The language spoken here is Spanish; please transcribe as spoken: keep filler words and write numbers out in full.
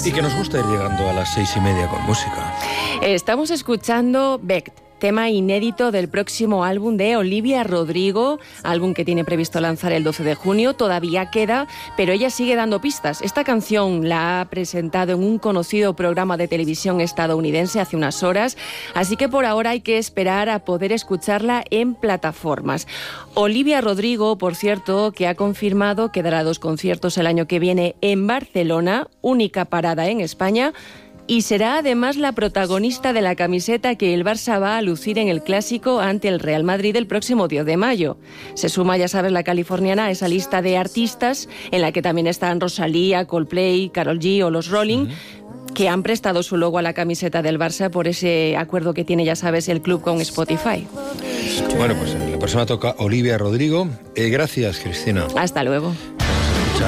Y que nos gusta ir llegando a las seis y media con música. Estamos escuchando Beck, tema inédito del próximo álbum de Olivia Rodrigo, álbum que tiene previsto lanzar el doce de junio. Todavía queda, pero ella sigue dando pistas. Esta canción la ha presentado en un conocido programa de televisión estadounidense hace unas horas, así que por ahora hay que esperar a poder escucharla en plataformas. Olivia Rodrigo, por cierto, que ha confirmado que dará dos conciertos el año que viene en Barcelona, única parada en España, y será además la protagonista de la camiseta que el Barça va a lucir en el Clásico ante el Real Madrid el próximo diez de mayo. Se suma, ya sabes, la californiana a esa lista de artistas en la que también están Rosalía, Coldplay, Karol G o los Rolling, uh-huh, que han prestado su logo a la camiseta del Barça por ese acuerdo que tiene, ya sabes, el club con Spotify. Bueno, pues la persona toca Olivia Rodrigo. Eh, gracias, Cristina. Hasta luego.